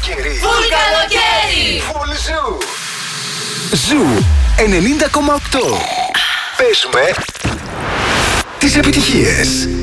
καλοκαίρι. Φουλ καλοκαίρι. Φουλ Ζου. Ζου 90,8. Παίζουμε τις επιτυχίες.